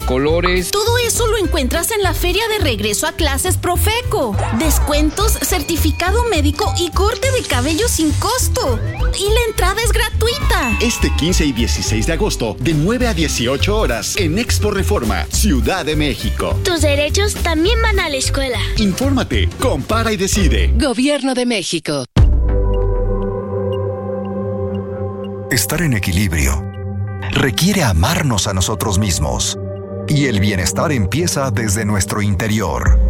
colores. Todo eso lo encuentras en la Feria de Regreso a Clases Profeco. Descuentos, certificado médico y corte de cabello sin costo. Y la entrada es gratuita. Este 15 y 16 de agosto, de 9 a 18 horas, en Expo Reforma, Ciudad de México. Tus derechos también van a la escuela. Infórmate, compara y decide. Gobierno de México. Estar en equilibrio requiere amarnos a nosotros mismos. Y el bienestar empieza desde nuestro interior.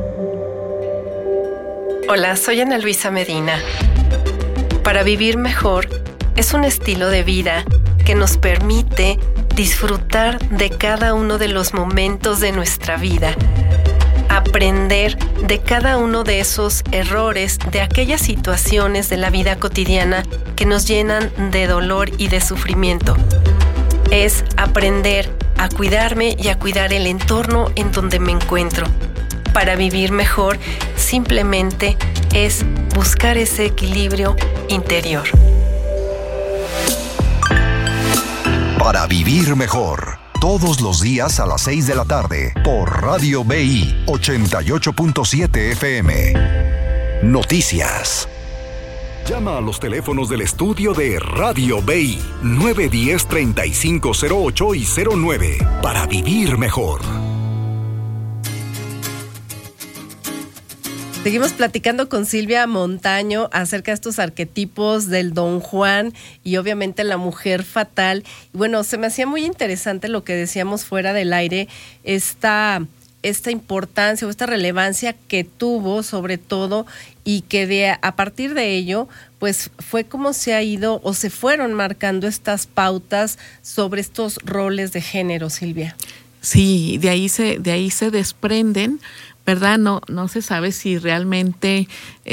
Hola, soy Ana Luisa Medina. Para vivir mejor es un estilo de vida que nos permite disfrutar de cada uno de los momentos de nuestra vida, aprender de cada uno de esos errores, de aquellas situaciones de la vida cotidiana que nos llenan de dolor y de sufrimiento. Es aprender a cuidarme y a cuidar el entorno en donde me encuentro. Para vivir mejor, simplemente es buscar ese equilibrio interior. Para vivir mejor, todos los días a las 6 de la tarde, por Radio BI 88.7 FM. Noticias. Llama a los teléfonos del estudio de Radio BI 910-3508 y 09 para vivir mejor. Seguimos platicando con Silvia Montaño acerca de estos arquetipos del Don Juan y obviamente la mujer fatal. Y bueno, se me hacía muy interesante lo que decíamos fuera del aire, esta importancia o esta relevancia que tuvo sobre todo, y que a partir de ello pues fue como se ha ido o se fueron marcando estas pautas sobre estos roles de género, Silvia. Sí, de ahí se desprenden, ¿verdad? No se sabe si realmente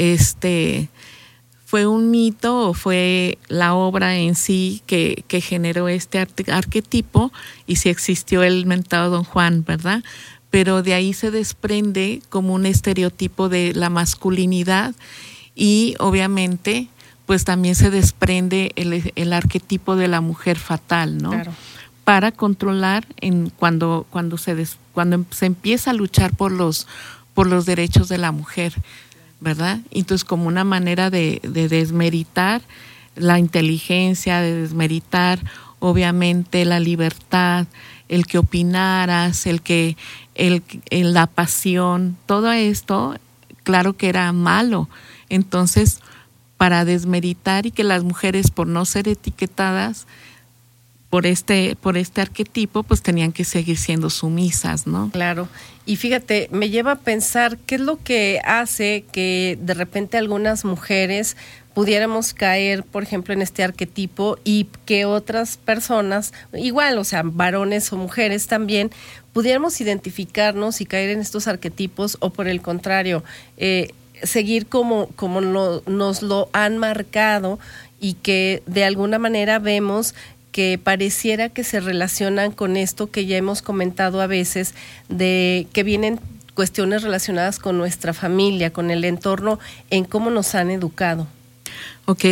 fue un mito o fue la obra en sí que generó este arquetipo, y si existió el mentado Don Juan, ¿verdad? Pero de ahí se desprende como un estereotipo de la masculinidad, y obviamente pues también se desprende el arquetipo de la mujer fatal, ¿no? Claro. Para controlar cuando se empieza a luchar por los derechos de la mujer, ¿verdad? Entonces, como una manera de desmeritar la inteligencia, de desmeritar obviamente la libertad, el que opinaras, la pasión, todo esto, claro que era malo. Entonces, para desmeritar y que las mujeres, por no ser etiquetadas por este arquetipo, pues tenían que seguir siendo sumisas, ¿no? Claro. Y fíjate, me lleva a pensar qué es lo que hace que de repente algunas mujeres pudiéramos caer, por ejemplo, en este arquetipo, y que otras personas, igual, o sea, varones o mujeres también, pudiéramos identificarnos y caer en estos arquetipos, o por el contrario, seguir como nos lo han marcado, y que de alguna manera vemos que pareciera que se relacionan con esto que ya hemos comentado a veces, de que vienen cuestiones relacionadas con nuestra familia, con el entorno, en cómo nos han educado. Ok,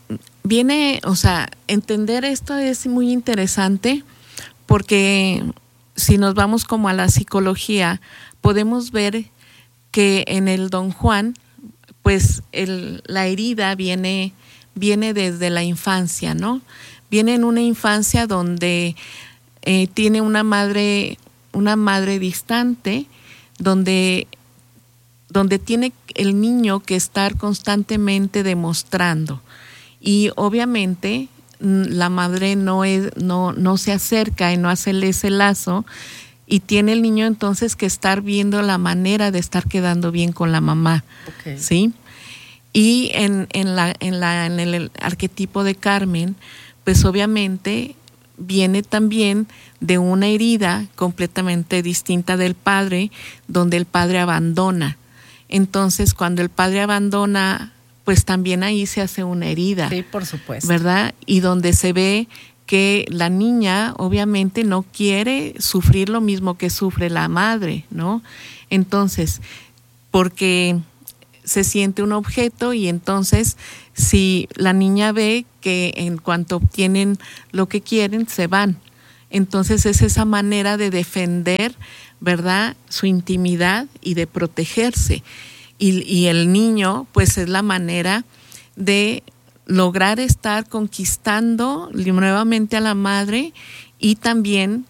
entender esto es muy interesante, porque si nos vamos como a la psicología, podemos ver que en el Don Juan, pues la herida viene desde la infancia, ¿no? Viene en una infancia donde tiene una madre distante, donde tiene el niño que estar constantemente demostrando, y obviamente la madre no se acerca y no hace ese lazo, y tiene el niño entonces que estar viendo la manera de estar quedando bien con la mamá. Okay. ¿Sí? Y en el arquetipo de Carmen, pues obviamente viene también de una herida completamente distinta del padre, donde el padre abandona. Entonces, cuando el padre abandona, pues también ahí se hace una herida. Sí, por supuesto. ¿Verdad? Y donde se ve que la niña obviamente no quiere sufrir lo mismo que sufre la madre, ¿no? Entonces, porque se siente un objeto, y entonces si la niña ve que en cuanto obtienen lo que quieren, se van. Entonces es esa manera de defender, ¿verdad?, su intimidad y de protegerse. Y el niño, pues es la manera de lograr estar conquistando nuevamente a la madre y también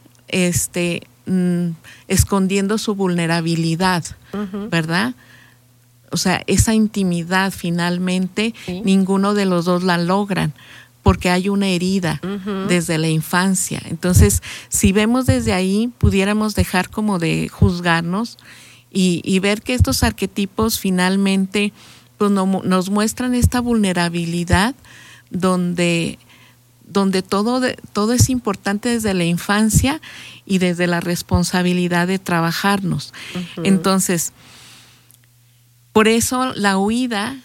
escondiendo su vulnerabilidad, ¿verdad? O sea, esa intimidad finalmente ninguno de los dos la logran porque hay una herida desde la infancia. Entonces, si vemos desde ahí, pudiéramos dejar como de juzgarnos y ver que estos arquetipos finalmente pues nos muestran esta vulnerabilidad donde todo es importante desde la infancia y desde la responsabilidad de trabajarnos. Entonces, por eso la huida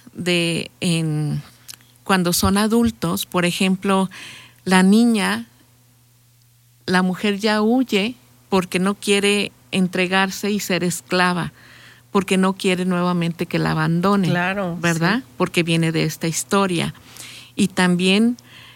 cuando son adultos, por ejemplo, la mujer ya huye porque no quiere entregarse y ser esclava, porque no quiere nuevamente que la abandonen, claro, ¿verdad? Sí. Porque viene de esta historia. Y también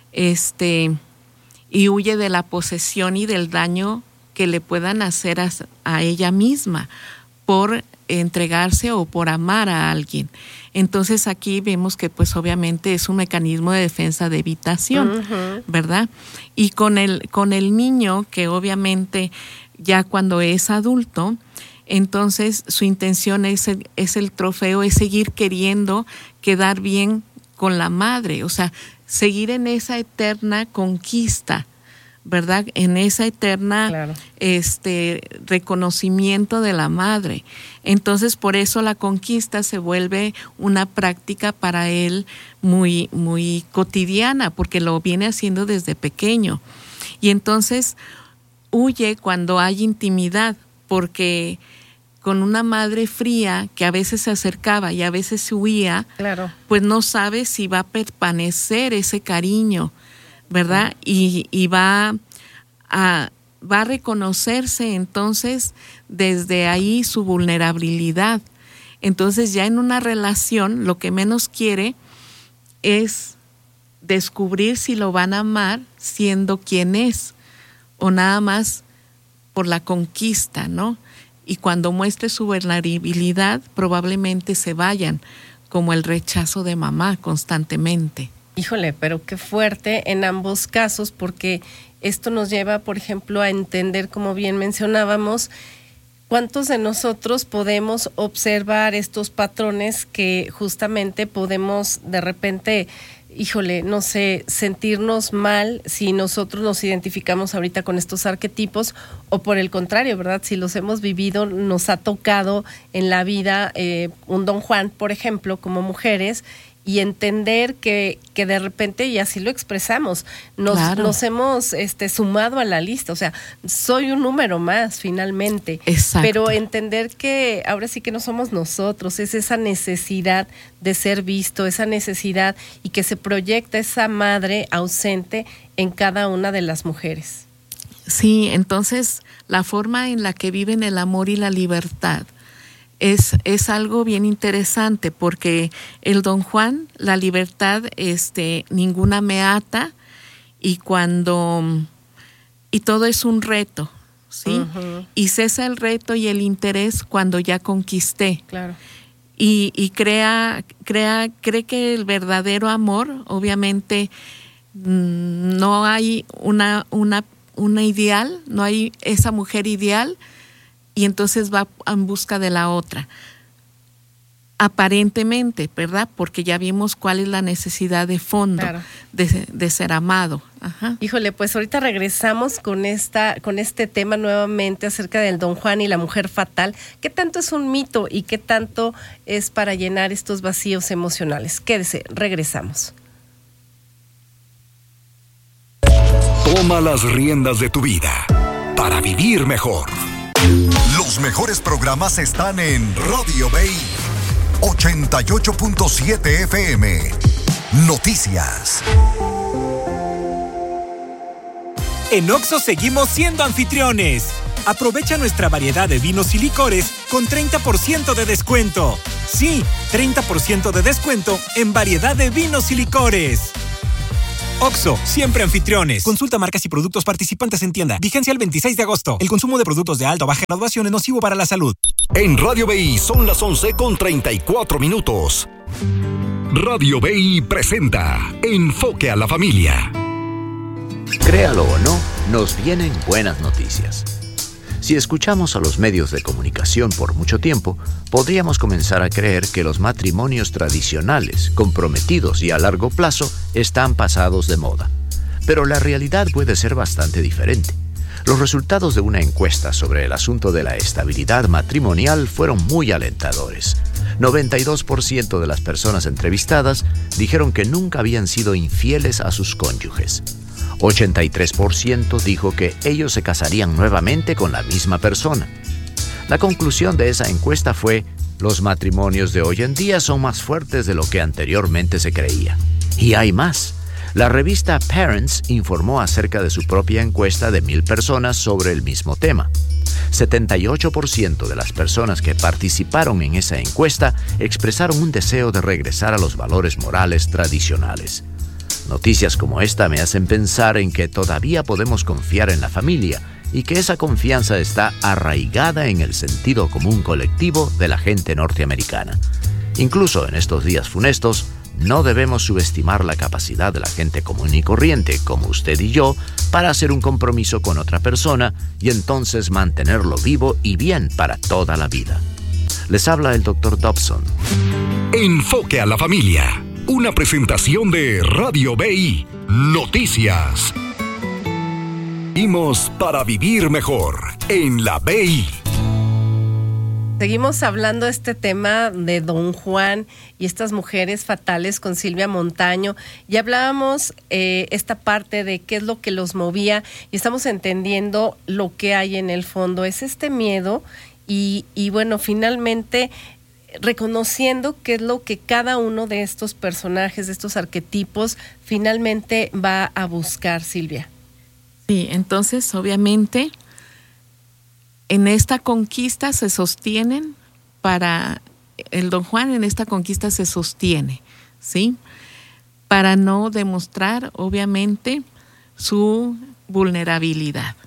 y huye de la posesión y del daño que le puedan hacer a ella misma por entregarse o por amar a alguien. Entonces aquí vemos que pues obviamente es un mecanismo de defensa de evitación, ¿verdad? Y con el niño que obviamente ya cuando es adulto, entonces su intención es el trofeo, es seguir queriendo quedar bien con la madre, o sea, seguir en esa eterna conquista, ¿verdad? En esa eterna claro. Reconocimiento de la madre. Entonces, por eso la conquista se vuelve una práctica para él muy, muy cotidiana, porque lo viene haciendo desde pequeño. Y entonces huye cuando hay intimidad, porque con una madre fría que a veces se acercaba y a veces huía, claro. pues no sabe si va a permanecer ese cariño, ¿verdad? Y va a reconocerse entonces desde ahí su vulnerabilidad. Entonces ya en una relación lo que menos quiere es descubrir si lo van a amar siendo quien es o nada más por la conquista, ¿no? Y cuando muestre su vulnerabilidad probablemente se vayan, como el rechazo de mamá constantemente. Híjole, pero qué fuerte en ambos casos, porque esto nos lleva, por ejemplo, a entender, como bien mencionábamos, cuántos de nosotros podemos observar estos patrones que justamente podemos de repente, híjole, no sé, sentirnos mal si nosotros nos identificamos ahorita con estos arquetipos, o por el contrario, ¿verdad? Si los hemos vivido, nos ha tocado en la vida un Don Juan, por ejemplo, como mujeres, y entender que de repente, y así lo expresamos, nos hemos sumado a la lista, o sea, soy un número más finalmente. Exacto. Pero entender que ahora sí que no somos nosotros, es esa necesidad de ser visto, esa necesidad y que se proyecta esa madre ausente en cada una de las mujeres. Sí, entonces la forma en la que viven el amor y la libertad es algo bien interesante, porque el Don Juan, la libertad, ninguna me ata, y todo es un reto, ¿sí? Uh-huh. Y cesa el reto y el interés cuando ya conquisté. Claro. Y cree que el verdadero amor, obviamente, no hay una ideal, no hay esa mujer ideal, y entonces va en busca de la otra. Aparentemente, ¿verdad? Porque ya vimos cuál es la necesidad de fondo, claro. de ser amado. Ajá. Híjole, pues ahorita regresamos con este tema nuevamente acerca del Don Juan y la mujer fatal. ¿Qué tanto es un mito y qué tanto es para llenar estos vacíos emocionales? Quédese, regresamos. Toma las riendas de tu vida para vivir mejor. Los mejores programas están en Radio Bay 88.7 FM. Noticias. En Oxxo seguimos siendo anfitriones. Aprovecha nuestra variedad de vinos y licores con 30% de descuento. Sí, 30% de descuento en variedad de vinos y licores. OXXO, siempre anfitriones. Consulta marcas y productos participantes en tienda. Vigencia el 26 de agosto. El consumo de productos de alta o baja graduación es nocivo para la salud. En Radio BI son las 11:34. Radio BI presenta Enfoque a la Familia. Créalo o no, nos vienen buenas noticias. Si escuchamos a los medios de comunicación por mucho tiempo, podríamos comenzar a creer que los matrimonios tradicionales, comprometidos y a largo plazo, están pasados de moda. Pero la realidad puede ser bastante diferente. Los resultados de una encuesta sobre el asunto de la estabilidad matrimonial fueron muy alentadores. 92% de las personas entrevistadas dijeron que nunca habían sido infieles a sus cónyuges. 83% dijo que ellos se casarían nuevamente con la misma persona. La conclusión de esa encuesta fue: los matrimonios de hoy en día son más fuertes de lo que anteriormente se creía. Y hay más. La revista Parents informó acerca de su propia encuesta de 1,000 personas sobre el mismo tema. 78% de las personas que participaron en esa encuesta expresaron un deseo de regresar a los valores morales tradicionales. Noticias como esta me hacen pensar en que todavía podemos confiar en la familia y que esa confianza está arraigada en el sentido común colectivo de la gente norteamericana. Incluso en estos días funestos, no debemos subestimar la capacidad de la gente común y corriente, como usted y yo, para hacer un compromiso con otra persona y entonces mantenerlo vivo y bien para toda la vida. Les habla el Dr. Dobson. Enfoque a la Familia. Una presentación de Radio BI. Noticias. Vivimos para vivir mejor en la BI. Seguimos hablando de este tema de Don Juan y estas mujeres fatales con Silvia Montaño. Ya hablábamos esta parte de qué es lo que los movía y estamos entendiendo lo que hay en el fondo. Es este miedo y bueno, finalmente reconociendo qué es lo que cada uno de estos personajes, de estos arquetipos, finalmente va a buscar, Silvia. Sí, entonces obviamente en esta conquista se sostienen, para el Don Juan en esta conquista se sostiene, ¿sí? Para no demostrar obviamente su vulnerabilidad.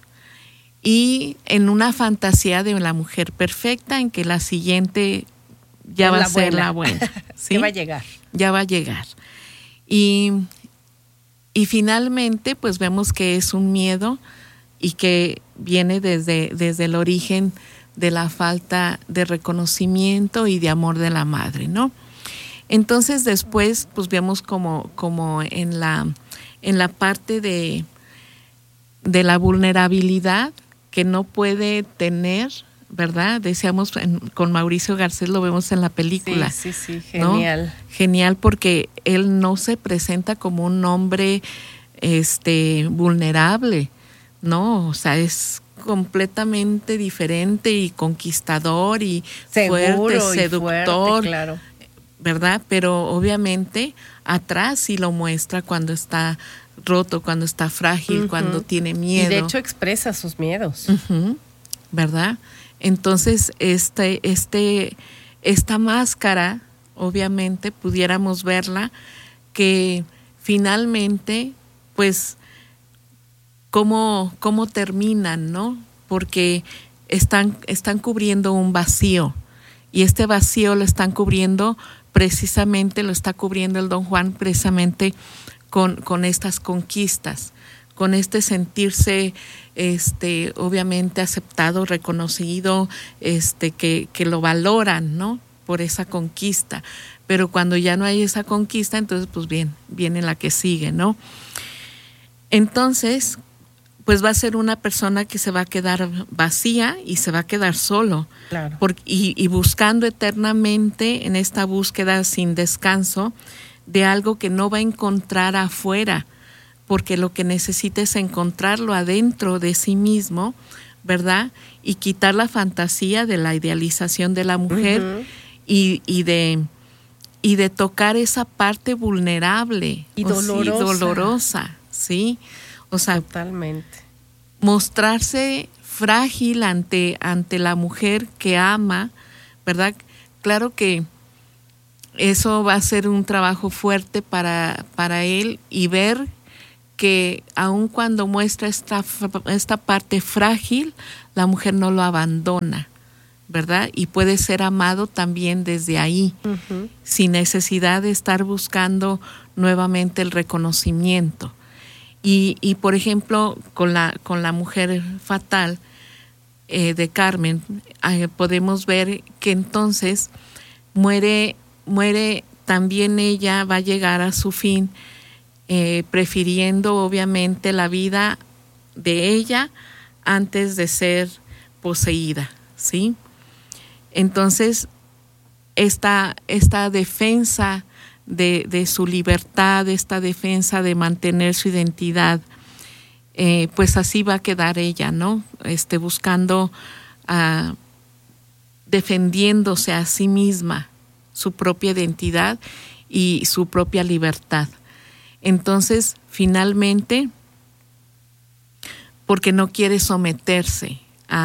Y en una fantasía de la mujer perfecta en que la siguiente ya va a ser la buena, ¿sí? Ya va a llegar. Ya va a llegar. Y finalmente, pues vemos que es un miedo y que viene desde el origen de la falta de reconocimiento y de amor de la madre, ¿no? Entonces después, pues vemos como en la parte de la vulnerabilidad que no puede tener, ¿verdad? Decíamos con Mauricio Garcés, lo vemos en la película. Sí, genial. ¿No? Genial, porque él no se presenta como un hombre vulnerable, ¿no? O sea, es completamente diferente y conquistador y seguro, fuerte, seductor, fuerte, claro. ¿Verdad? Pero obviamente atrás sí lo muestra cuando está roto, cuando está frágil, cuando tiene miedo. Y de hecho expresa sus miedos. ¿Verdad? Entonces, esta máscara, obviamente, pudiéramos verla, que finalmente, pues, cómo terminan, ¿no? Porque están cubriendo un vacío, y este vacío lo está cubriendo el Don Juan precisamente con estas conquistas, con este sentirse obviamente aceptado, reconocido, que lo valoran, ¿no? Por esa conquista. Pero cuando ya no hay esa conquista, entonces pues bien, viene la que sigue, ¿no? Entonces, pues va a ser una persona que se va a quedar vacía y se va a quedar solo. Claro. Y buscando eternamente en esta búsqueda sin descanso de algo que no va a encontrar afuera, porque lo que necesita es encontrarlo adentro de sí mismo, ¿verdad? Y quitar la fantasía de la idealización de la mujer y de tocar esa parte vulnerable y dolorosa, ¿sí? O sea, totalmente. Mostrarse frágil ante la mujer que ama, ¿verdad? Claro que eso va a ser un trabajo fuerte para él, y ver que aun cuando muestra esta parte frágil, la mujer no lo abandona, ¿verdad? Y puede ser amado también desde ahí, sin necesidad de estar buscando nuevamente el reconocimiento. Y por ejemplo, con la mujer fatal de Carmen, podemos ver que entonces muere también ella, va a llegar a su fin, prefiriendo obviamente la vida de ella antes de ser poseída, ¿sí? Entonces, esta defensa de su libertad, esta defensa de mantener su identidad, pues así va a quedar ella, ¿no? Buscando, defendiéndose a sí misma, su propia identidad y su propia libertad. Entonces, finalmente, porque no quiere someterse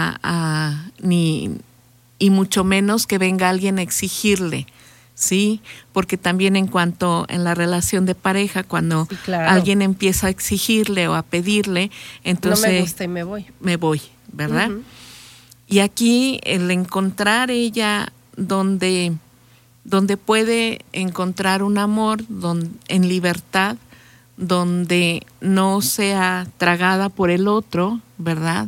y mucho menos que venga alguien a exigirle, ¿sí? Porque también en la relación de pareja, cuando alguien empieza a exigirle o a pedirle, entonces... No me gusta y me voy. Me voy, ¿verdad? Y aquí el encontrar ella donde puede encontrar un amor en libertad, donde no sea tragada por el otro, ¿verdad?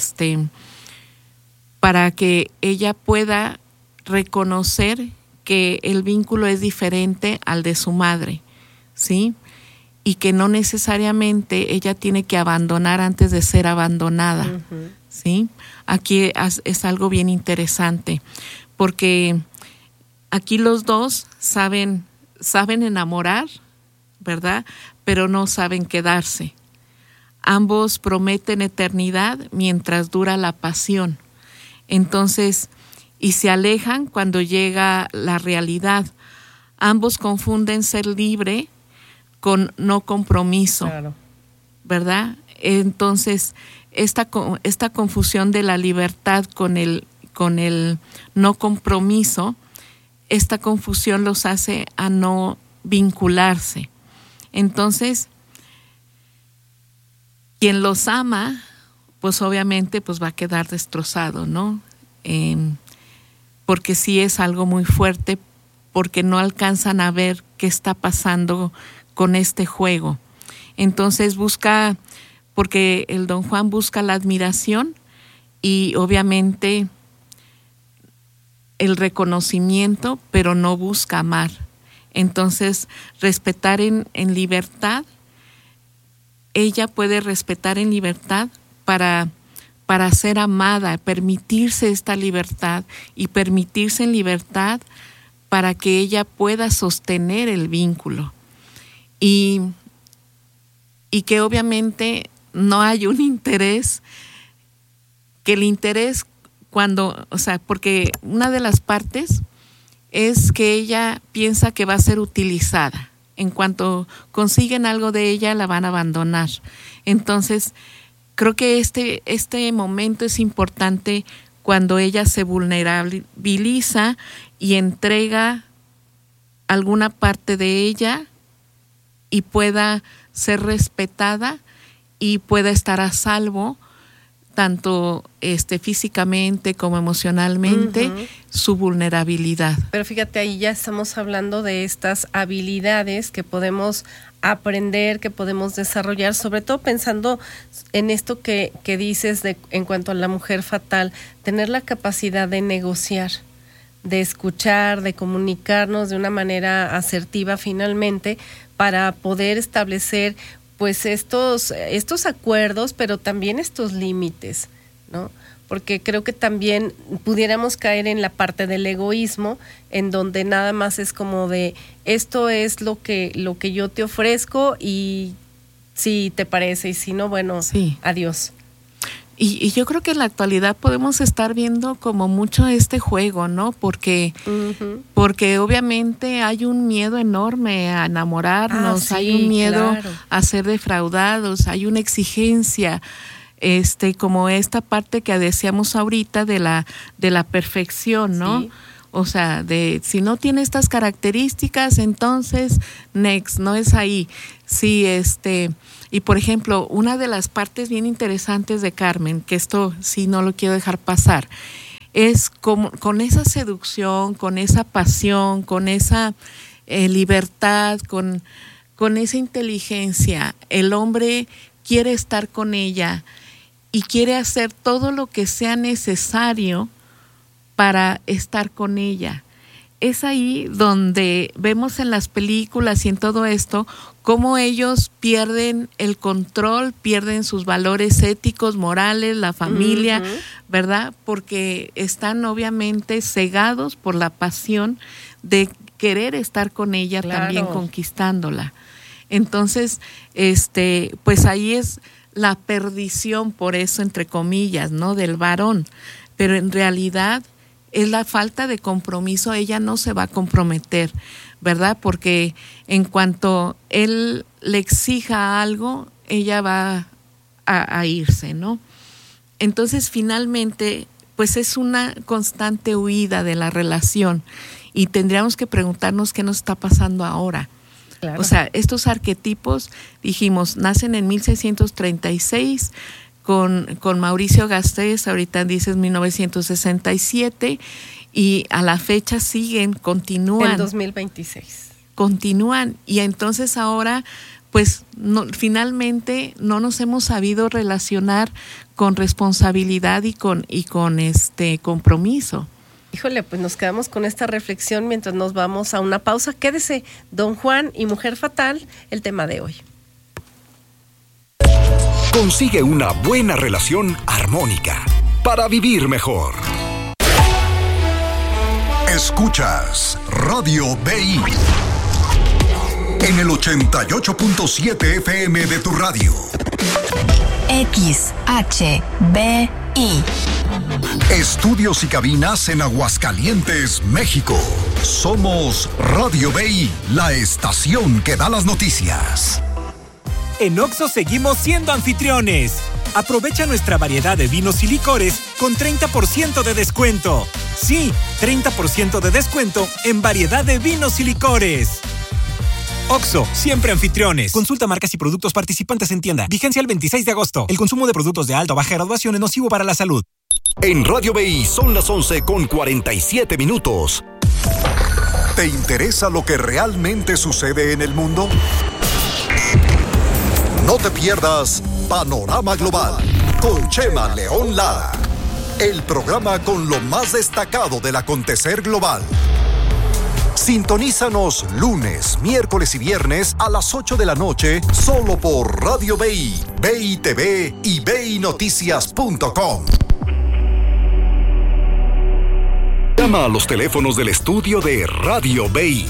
Para que ella pueda reconocer que el vínculo es diferente al de su madre, ¿sí? Y que no necesariamente ella tiene que abandonar antes de ser abandonada, ¿sí? Aquí es algo bien interesante, porque aquí los dos saben enamorar, ¿verdad? Pero no saben quedarse. Ambos prometen eternidad mientras dura la pasión. Entonces, y se alejan cuando llega la realidad. Ambos confunden ser libre con no compromiso, ¿verdad? Entonces, esta confusión de la libertad con el no compromiso, esta confusión los hace a no vincularse. Entonces, quien los ama, pues obviamente pues va a quedar destrozado, ¿no? Porque sí es algo muy fuerte, porque no alcanzan a ver qué está pasando con este juego. Entonces porque el don Juan busca la admiración y obviamente el reconocimiento, pero no busca amar. Entonces, respetar en libertad, ella puede respetar en libertad para ser amada, permitirse esta libertad y permitirse en libertad para que ella pueda sostener el vínculo. Y que obviamente no hay un interés, que el interés porque una de las partes es que ella piensa que va a ser utilizada. En cuanto consiguen algo de ella, la van a abandonar. Entonces, creo que este momento es importante cuando ella se vulnerabiliza y entrega alguna parte de ella y pueda ser respetada y pueda estar a salvo, tanto físicamente como emocionalmente, su vulnerabilidad. Pero fíjate, ahí ya estamos hablando de estas habilidades que podemos aprender, que podemos desarrollar, sobre todo pensando en esto que dices en cuanto a la mujer fatal, tener la capacidad de negociar, de escuchar, de comunicarnos de una manera asertiva finalmente, para poder establecer pues estos acuerdos, pero también estos límites, ¿no? Porque creo que también pudiéramos caer en la parte del egoísmo, en donde nada más es como de esto es lo que yo te ofrezco y si te parece, y si no, bueno, sí, adiós. Y yo creo que en la actualidad podemos estar viendo como mucho este juego, ¿no? Porque obviamente hay un miedo enorme a enamorarnos, sí, hay un miedo a ser defraudados, hay una exigencia, como esta parte que decíamos ahorita de la perfección, ¿no? Sí. O sea, de si no tiene estas características, entonces next, no es ahí. Sí, y por ejemplo, una de las partes bien interesantes de Carmen, que esto sí no lo quiero dejar pasar, es como, con esa seducción, con esa pasión, con esa libertad, con esa inteligencia, el hombre quiere estar con ella y quiere hacer todo lo que sea necesario para estar con ella. Es ahí donde vemos en las películas y en todo esto cómo ellos pierden el control, pierden sus valores éticos, morales, la familia, ¿verdad? Porque están obviamente cegados por la pasión de querer estar con ella, claro, también conquistándola. Entonces, pues ahí es la perdición, por eso, entre comillas, ¿no?, del varón. Pero en realidad es la falta de compromiso. Ella no se va a comprometer, ¿verdad? Porque en cuanto él le exija algo, ella va a irse, ¿no? Entonces, finalmente, pues es una constante huida de la relación y tendríamos que preguntarnos qué nos está pasando ahora. Claro. O sea, estos arquetipos, dijimos, nacen en 1636 con Mauricio Gasteiz, ahorita dices 1967, y a la fecha siguen, continúan. En 2026. Continúan, y entonces ahora, pues finalmente no nos hemos sabido relacionar con responsabilidad y con compromiso. Híjole, pues nos quedamos con esta reflexión mientras nos vamos a una pausa. Quédese, Don Juan y Mujer Fatal, el tema de hoy. Consigue una buena relación armónica para vivir mejor. Escuchas Radio BI en el 88.7 FM de tu radio. XHBI. Estudios y cabinas en Aguascalientes, México. Somos Radio BI, la estación que da las noticias. En Oxxo seguimos siendo anfitriones. Aprovecha nuestra variedad de vinos y licores con 30% de descuento. Sí, 30% de descuento en variedad de vinos y licores. Oxxo, siempre anfitriones. Consulta marcas y productos participantes en tienda. Vigencia el 26 de agosto. El consumo de productos de alta o baja graduación es nocivo para la salud. En Radio BI son las 11:47. ¿Te interesa lo que realmente sucede en el mundo? No te pierdas Panorama Global con Chema León Lara, el programa con lo más destacado del acontecer global. Sintonízanos lunes, miércoles y viernes a las 8 de la noche solo por Radio BI, BI TV y BINoticias.com. Llama a los teléfonos del estudio de Radio BI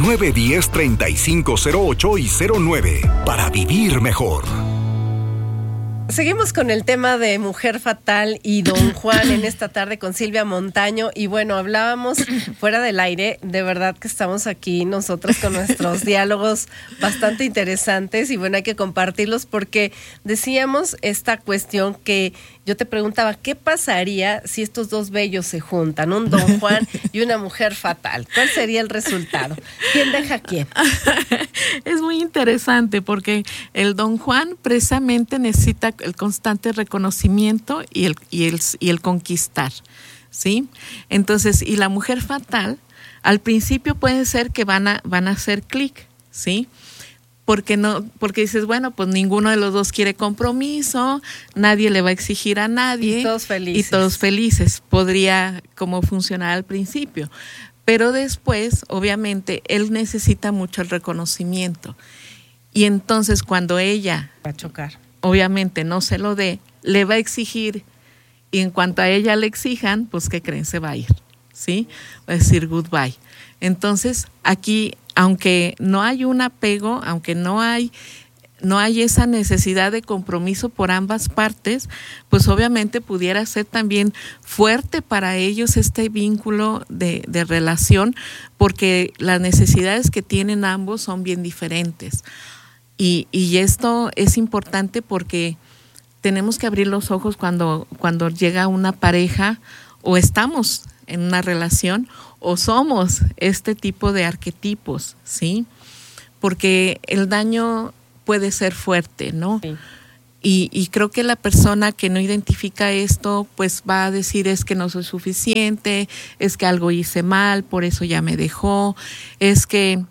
910-3508 y 09 para vivir mejor. Seguimos con el tema de Mujer Fatal y Don Juan en esta tarde con Silvia Montaño. Y bueno, hablábamos fuera del aire, de verdad que estamos aquí nosotros con nuestros diálogos bastante interesantes y bueno, hay que compartirlos porque decíamos esta cuestión que yo te preguntaba, ¿qué pasaría si estos dos bellos se juntan, un Don Juan y una Mujer Fatal? ¿Cuál sería el resultado? ¿Quién deja a quién? Es muy interesante porque el Don Juan precisamente necesita el constante reconocimiento y el conquistar, ¿sí? Entonces, y la Mujer Fatal, al principio puede ser que van a hacer clic, ¿sí? Porque dices, bueno, pues ninguno de los dos quiere compromiso, nadie le va a exigir a nadie. Y todos felices. Y todos felices. Podría como funcionar al principio. Pero después, obviamente, él necesita mucho el reconocimiento. Y entonces cuando ella va a chocar, obviamente no se lo dé, le va a exigir. Y en cuanto a ella le exijan, pues ¿qué creen? Se va a ir, ¿sí? Va a decir goodbye. Entonces, aquí, aunque no hay un apego, aunque no hay esa necesidad de compromiso por ambas partes, pues obviamente pudiera ser también fuerte para ellos este vínculo de relación, porque las necesidades que tienen ambos son bien diferentes. Y esto es importante porque tenemos que abrir los ojos cuando llega una pareja o estamos en una relación o somos este tipo de arquetipos, ¿sí? Porque el daño puede ser fuerte, ¿no? Sí. Y creo que la persona que no identifica esto, pues va a decir es que no soy suficiente, es que algo hice mal, por eso ya me dejó, es que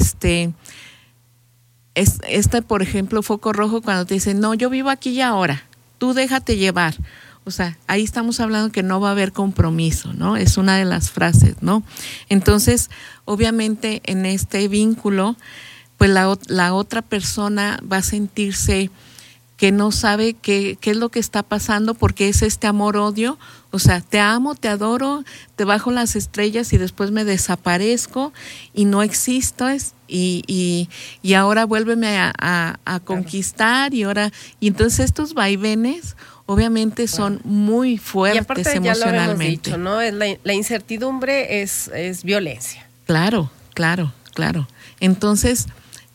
por ejemplo, foco rojo cuando te dicen, no, yo vivo aquí y ahora, tú déjate llevar. O sea, ahí estamos hablando que no va a haber compromiso, ¿no? Es una de las frases, ¿no? Entonces, obviamente en este vínculo, pues la otra persona va a sentirse que no sabe qué es lo que está pasando, porque es este amor-odio. O sea, te amo, te adoro, te bajo las estrellas y después me desaparezco y no existo, y ahora vuélveme a conquistar, y entonces estos vaivenes obviamente son muy fuertes, y aparte, emocionalmente. Ya lo hemos dicho, ¿no? La incertidumbre es violencia. Claro. Entonces,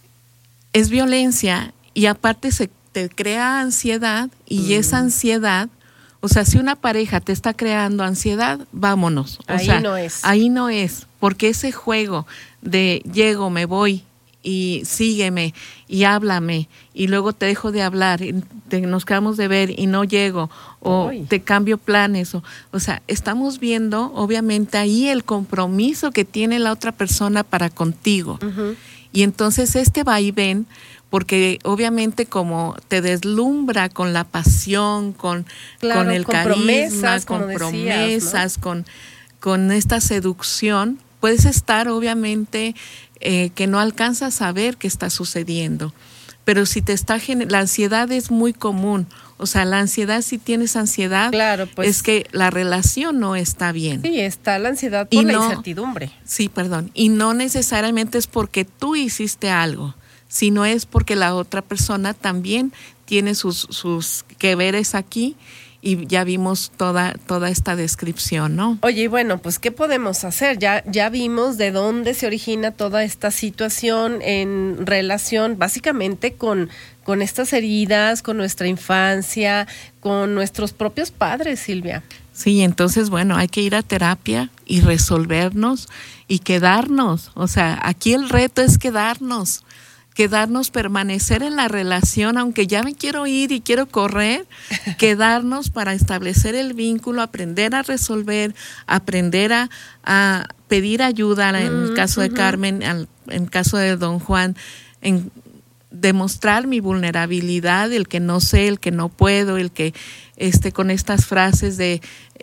es violencia, y aparte te crea ansiedad, y esa ansiedad, o sea, si una pareja te está creando ansiedad, vámonos. Ahí no es, porque ese juego de llego, me voy, y sígueme, y háblame, y luego te dejo de hablar, nos quedamos de ver y no llego, o te cambio planes, o sea, estamos viendo obviamente ahí el compromiso que tiene la otra persona para contigo. Uh-huh. Y entonces este vaivén, porque obviamente como te deslumbra con la pasión, con el carisma, con promesas, ¿no? con esta seducción, puedes estar obviamente que no alcanzas a ver qué está sucediendo. Pero si la ansiedad es muy común. O sea, la ansiedad, si tienes ansiedad, claro, pues, es que la relación no está bien. Sí, está la ansiedad por la incertidumbre. Sí, perdón. Y no necesariamente es porque tú hiciste algo, sino es porque la otra persona también tiene sus que veres aquí, y ya vimos toda esta descripción, ¿no? Oye, y bueno, pues ¿qué podemos hacer? Ya vimos de dónde se origina toda esta situación en relación básicamente con estas heridas, con nuestra infancia, con nuestros propios padres, Silvia. Sí, entonces, bueno, hay que ir a terapia y resolvernos y quedarnos. O sea, aquí el reto es quedarnos, permanecer en la relación, aunque ya me quiero ir y quiero correr, quedarnos para establecer el vínculo, aprender a resolver, aprender a pedir ayuda, en el caso de Carmen, en el caso de don Juan, en demostrar mi vulnerabilidad, el que no sé, el que no puedo, el que con estas frases de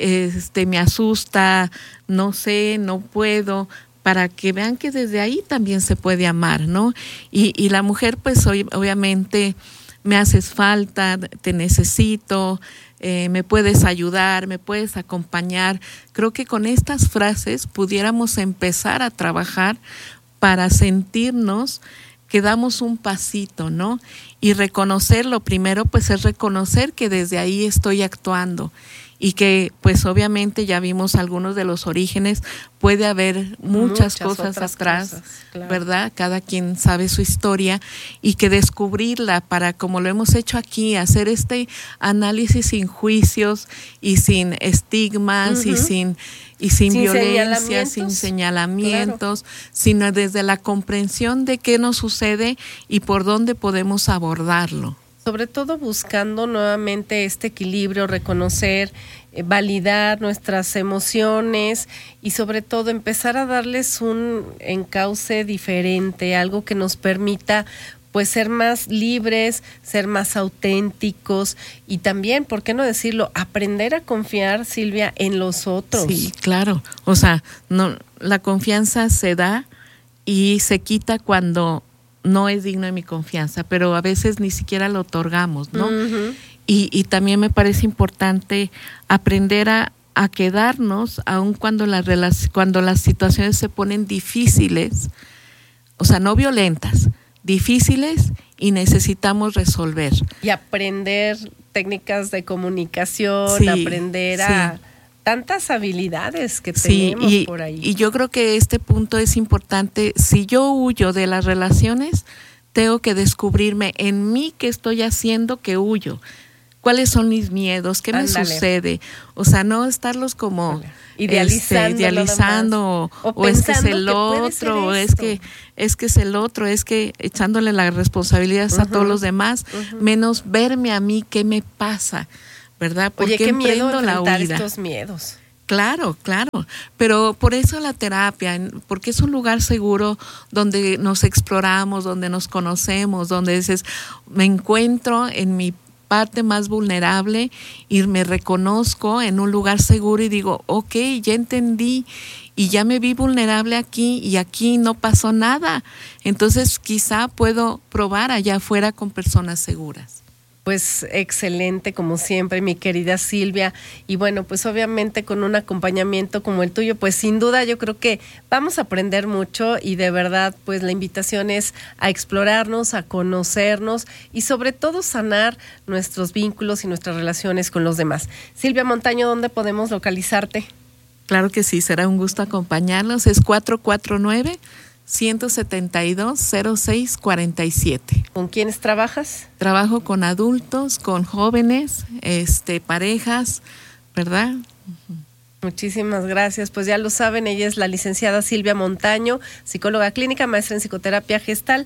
me asusta, no sé, no puedo, para que vean que desde ahí también se puede amar, ¿no? Y la mujer, pues obviamente, me haces falta, te necesito, me puedes ayudar, me puedes acompañar. Creo que con estas frases pudiéramos empezar a trabajar para sentirnos que damos un pasito, ¿no? Y reconocer, lo primero, pues es reconocer que desde ahí estoy actuando. Y que pues obviamente ya vimos algunos de los orígenes, puede haber muchas cosas atrás, claro, ¿verdad? Cada quien sabe su historia, y que descubrirla para, como lo hemos hecho aquí, hacer este análisis sin juicios y sin estigmas y sin violencia, sin señalamientos, claro, sino desde la comprensión de qué nos sucede y por dónde podemos abordarlo. Sobre todo buscando nuevamente este equilibrio, reconocer, validar nuestras emociones y sobre todo empezar a darles un encauce diferente, algo que nos permita pues ser más libres, ser más auténticos y también, ¿por qué no decirlo?, aprender a confiar, Silvia, en los otros. Sí, claro. O sea, la confianza se da y se quita cuando no es digno de mi confianza, pero a veces ni siquiera lo otorgamos, ¿no? Uh-huh. Y también me parece importante aprender a quedarnos, aun cuando las situaciones se ponen difíciles, o sea, no violentas, difíciles, y necesitamos resolver. Y aprender técnicas de comunicación, aprender a tantas habilidades que tenemos por ahí. Y yo creo que este punto es importante. Si yo huyo de las relaciones, tengo que descubrirme en mí qué estoy haciendo que huyo. cuáles son mis miedos, qué me sucede. O sea, no estarlos como idealizando o es que es el otro, o es que es el otro, es que echándole las responsabilidades a todos los demás, menos verme a mí qué me pasa, ¿verdad? Oye, qué miedo enfrentar estos miedos. Claro, pero por eso la terapia, porque es un lugar seguro donde nos exploramos, donde nos conocemos, donde dices, me encuentro en mi parte más vulnerable y me reconozco en un lugar seguro y digo, ok, ya entendí y ya me vi vulnerable aquí y aquí no pasó nada. Entonces quizá puedo probar allá afuera con personas seguras. Pues excelente, como siempre, mi querida Silvia. Y bueno, pues obviamente con un acompañamiento como el tuyo, pues sin duda yo creo que vamos a aprender mucho y de verdad, pues la invitación es a explorarnos, a conocernos y sobre todo sanar nuestros vínculos y nuestras relaciones con los demás. Silvia Montaño, ¿dónde podemos localizarte? Claro que sí, será un gusto acompañarnos. Es 449-172-0647. ¿Con quiénes trabajas? Trabajo con adultos, con jóvenes, parejas, ¿verdad? Muchísimas gracias. Pues ya lo saben, ella es la licenciada Silvia Montaño, psicóloga clínica, maestra en psicoterapia gestal.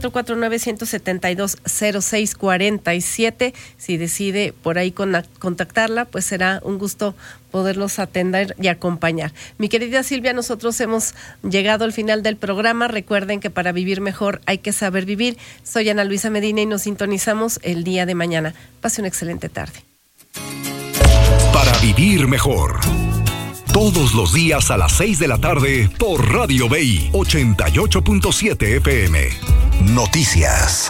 449-172-0647. Si decide por ahí contactarla, pues será un gusto poderlos atender y acompañar. Mi querida Silvia, nosotros hemos llegado al final del programa. Recuerden que para vivir mejor hay que saber vivir. Soy Ana Luisa Medina y nos sintonizamos el día de mañana. Pase una excelente tarde. Para vivir mejor. Todos los días a las 6 de la tarde por Radio BI 88.7 FM. Noticias.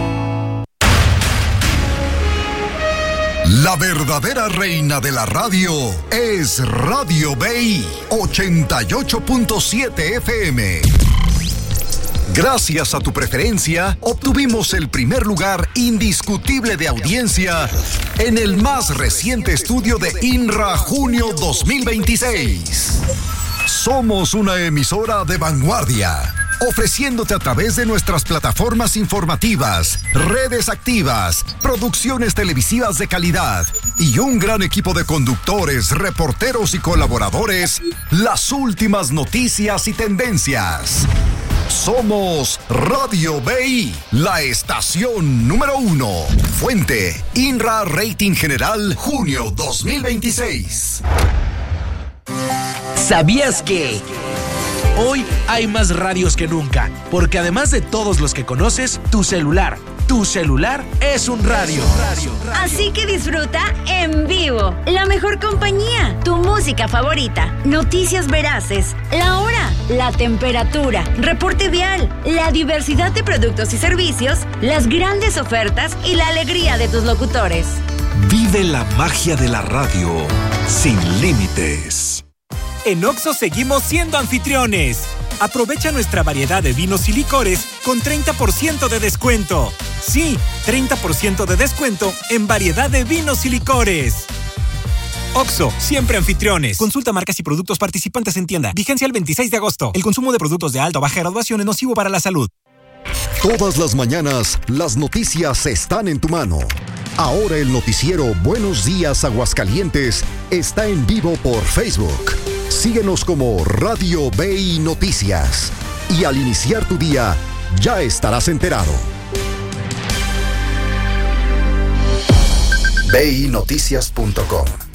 La verdadera reina de la radio es Radio BI 88.7 FM. Gracias a tu preferencia, obtuvimos el primer lugar indiscutible de audiencia en el más reciente estudio de INRA Junio 2026. Somos una emisora de vanguardia, ofreciéndote a través de nuestras plataformas informativas, redes activas, producciones televisivas de calidad y un gran equipo de conductores, reporteros y colaboradores, las últimas noticias y tendencias. Somos Radio BI, la estación número 1. Fuente, INRA Rating General, junio 2026. ¿Sabías que? Hoy hay más radios que nunca, porque además de todos los que conoces, tu celular es un radio. Así que disfruta en vivo la mejor compañía, tu música favorita, noticias veraces, la hora, la temperatura, reporte vial, la diversidad de productos y servicios, las grandes ofertas y la alegría de tus locutores. Vive la magia de la radio sin límites. En Oxxo seguimos siendo anfitriones. Aprovecha nuestra variedad de vinos y licores con 30% de descuento. Sí, 30% de descuento en variedad de vinos y licores. Oxxo, siempre anfitriones. Consulta marcas y productos participantes en tienda. Vigencia el 26 de agosto. El consumo de productos de alta o baja graduación es nocivo para la salud. Todas las mañanas, las noticias están en tu mano. Ahora el noticiero Buenos Días Aguascalientes está en vivo por Facebook. Síguenos como Radio BI Noticias. Y al iniciar tu día, ya estarás enterado. BINoticias.com